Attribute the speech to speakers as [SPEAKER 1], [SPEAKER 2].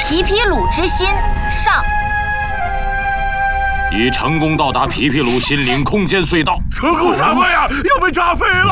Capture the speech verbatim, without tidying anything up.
[SPEAKER 1] 皮皮鲁之心上。
[SPEAKER 2] 已成功到达皮皮鲁心灵空间隧道。
[SPEAKER 3] 成功什么呀？要被炸飞了！